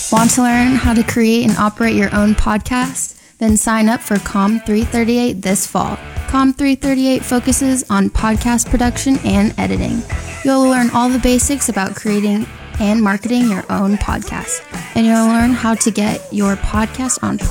Want to learn how to create and operate your own podcast? Then sign up for COM 338 this fall. COM 338 focuses on podcast production and editing. You'll learn all the basics about creating and marketing your own podcast. And you'll learn how to get your podcast on